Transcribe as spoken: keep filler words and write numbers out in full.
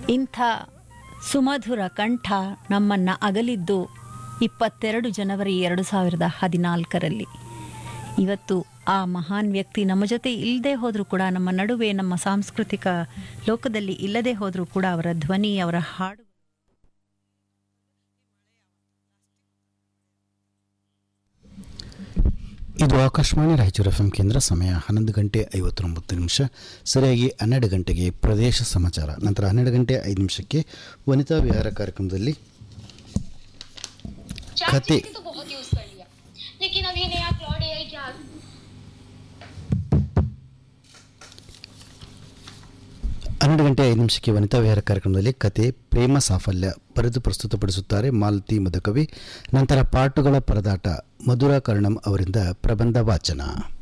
ಇಂಥ ಸುಮಧುರ ಕಂಠ ನಮ್ಮನ್ನು ಅಗಲಿದ್ದು ಇಪ್ಪತ್ತೆರಡು ಜನವರಿ ಎರಡು ಸಾವಿರದ ಹದಿನಾಲ್ಕರಲ್ಲಿ. ಇವತ್ತು ಆ ಮಹಾನ್ ವ್ಯಕ್ತಿ ನಮ್ಮ ಜೊತೆ ಇಲ್ಲದೆ ಹೋದರೂ ಕೂಡ, ನಮ್ಮ ನಡುವೆ ನಮ್ಮ ಸಾಂಸ್ಕೃತಿಕ ಲೋಕದಲ್ಲಿ ಇಲ್ಲದೆ ಹೋದರೂ ಕೂಡ ಅವರ ಧ್ವನಿ, ಅವರ ಹಾಡು ಇದು ಆಕಾಶವಾಣಿ ರಾಯಚೂರು ಎಫ್ ಎಂ ಕೇಂದ್ರ. ಸಮಯ ಹನ್ನೊಂದು ಗಂಟೆ ಐವತ್ತೊಂಬತ್ತು ನಿಮಿಷ. ಸರಿಯಾಗಿ ಹನ್ನೆರಡು ಗಂಟೆಗೆ ಪ್ರದೇಶ ಸಮಾಚಾರ. ನಂತರ ಹನ್ನೆರಡು ಗಂಟೆ ಐದು ನಿಮಿಷಕ್ಕೆ ವನಿತಾ ವಿಹಾರ ಕಾರ್ಯಕ್ರಮದಲ್ಲಿ ಕತೆ. ಹನ್ನೆರಡು ಗಂಟೆ ಐದು ನಿಮಿಷಕ್ಕೆ ವನಿತಾ ವಿಹಾರ ಕಾರ್ಯಕ್ರಮದಲ್ಲಿ ಕತೆ ಪ್ರೇಮ ಸಾಫಲ್ಯ ಬರೆದು ಪ್ರಸ್ತುತಪಡಿಸುತ್ತಾರೆ ಮಾಲತಿ ಮಧುಕವಿ. ನಂತರ ಪಾಟುಗಳ ಪರದಾಟ ಮಧುರಾ ಕರ್ಣಂ ಅವರಿಂದ ಪ್ರಬಂಧ ವಾಚನ.